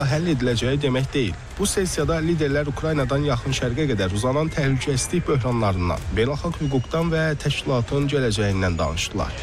həll ediləcəyi demək deyil. Bu sessiyada liderlər Ukraynadan yaxın şərqə qədər uzanan təhlükəsizlik böhranlarından, beynəlxalq hüquqdan və təşkilatın gələcəyindən danışdılar.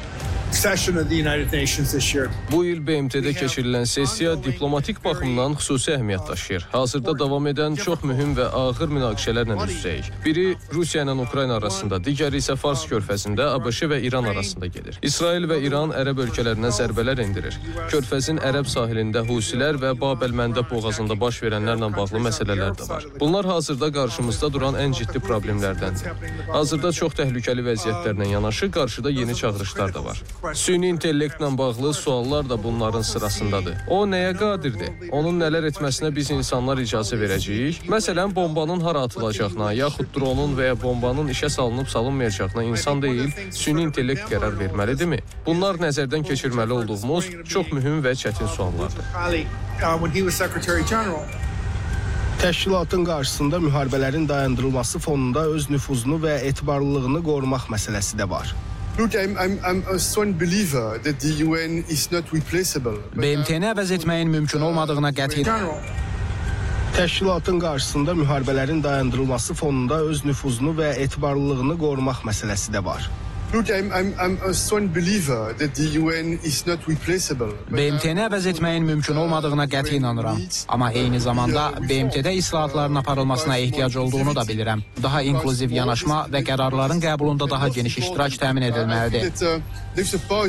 Bu il BMT-də keçirilən sessiya diplomatik baxımdan xüsusi əhəmiyyət daşıyır. Hazırda davam edən çox mühüm və ağır münaqişələrlə üz-üzəyik. Biri Rusiya ilə Ukrayna arasında, digəri isə Fars körfəzində ABŞ və İran arasında gedir. İsrail və İran ərəb ölkələrinə zərbələr endirir. Körfəzin ərəb sahilində Husilər və Bab-əl-Məndəb boğazında baş verənlərlə bağlı məsələlər də var. Bunlar hazırda qarşımızda duran ən ciddi problemlərdəndir. Hazırda çox təhlükəli vəziyyətlərlə yanaşı qarşıda yeni çağırışlar da var. Süni intellektlə bağlı suallar da bunların sırasındadır. O nəyə qadirdir? Onun nələr etməsinə biz insanlar icazə verəcəyik? Məsələn, bombanın hara atılacağına, yaxud dronun və ya bombanın işə salınıb salınmayacağına insan deyil, süni intellekt qərar verməlidirmi? Bunlar nəzərdən keçirməli olduğumuz çox mühüm və çətin suallardır. Təşkilatın qarşısında müharibələrin dayandırılması fonunda öz nüfuzunu və etibarlılığını qorumaq məsələsi də var. BMT-ni əvəz etməyin mümkün olmadığına qətiyyən. Təşkilatın qarşısında müharibələrin dayandırılması fonunda öz nüfuzunu və etibarlılığını qorumaq məsələsi də var. BMT-ni əvəz etməyin mümkün olmadığına qəti inanıram. Amma eyni zamanda BMT-də islahatların aparılmasına ehtiyac olduğunu da bilirəm. Daha inklüziv yanaşma və qərarların qəbulunda daha geniş iştirak təmin edilməlidir.